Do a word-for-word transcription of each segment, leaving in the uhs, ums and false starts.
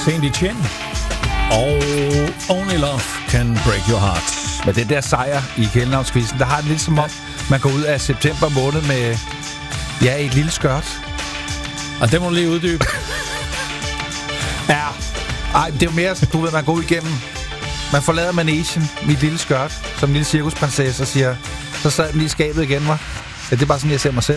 Saint Etienne og Only Love Can Break Your Heart. Med den der sejr i kælenavnskvisten, der har det lidt som om, man går ud af september måned med, ja, et lille skørt. Og det må du lige uddybe. Ja. Ej, det er jo mere, du ved, man går ud igennem. Man forlader manesien, mit lille skørt, som en lille cirkusprinsesse, og siger, så sad den lige i skabet igen, var. Ja, det er bare sådan, jeg ser mig selv.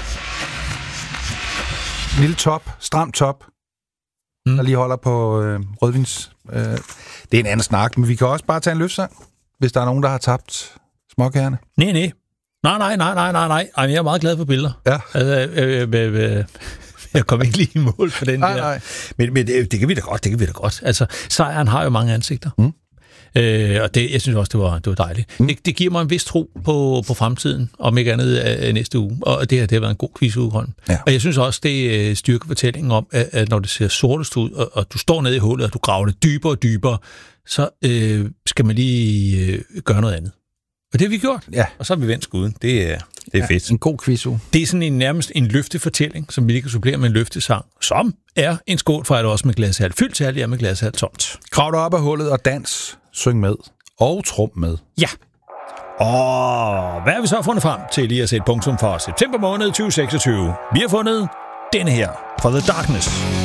En lille top, stram top, mm. der lige holder på øh, rødvins. Øh. Det er en anden snak, men vi kan også bare tage en løfsang, hvis der er nogen, der har tabt småkærne. Nej, nej. Nej, nej, nej, nej, nej, nej. Jeg er meget glad for billeder. Ja. Altså, øh, øh, øh, jeg kommer ikke lige i mål for den nej, der. Nej. Men, men det, det kan vi da godt, det kan vi da godt. Altså, sejren har jo mange ansigter. Mm. Øh, og det, jeg synes også, det var, det var dejligt. Mm. Det, det giver mig en vis tro på, på fremtiden, om ikke andet af, af næste uge. Og det her, det har været en god quizuge, Holm. Ja. Og jeg synes også, det øh, styrker fortællingen om, at, at når det ser sortest ud, og, og du står nede i hullet, og du graver det dybere og dybere, så øh, skal man lige øh, gøre noget andet. Og det har vi gjort. Ja. Og så har vi vendt skuden. Det er, det er ja, fedt. En god quizuge. Det er sådan en, nærmest en løftefortælling, som vi lige kan supplere med en løftesang, som er en skål for, at også med glashalvt fyldt, særligt er med glashalvt tomt. Grav dig op af hullet og dans, syng med og trum med. Ja. Og hvad har vi så fundet frem til lige at sætte punktum for september måned tyve seksogtyve? Vi har fundet denne her fra The Darkness.